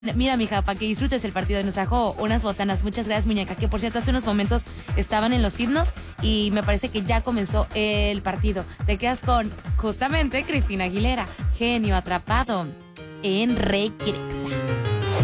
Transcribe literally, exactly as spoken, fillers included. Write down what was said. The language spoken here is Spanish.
Mira, mija, para que disfrutes el partido. Nos trajo unas botanas. Muchas gracias, muñeca. Que por cierto, hace unos momentos estaban en los himnos y me parece que ya comenzó el partido. Te quedas con, justamente, Cristina Aguilera. Genio atrapado en Requerexa.